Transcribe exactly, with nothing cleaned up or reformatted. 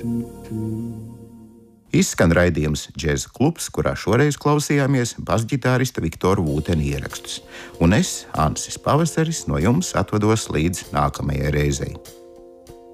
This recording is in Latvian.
Izskan raidījums Džēza klubs, kurā šoreiz klausījāmies basģitārista Viktora Vūtena ierakstus. Un es, Ansis Pavasaris, no jums atvados līdz nākamajai reizei.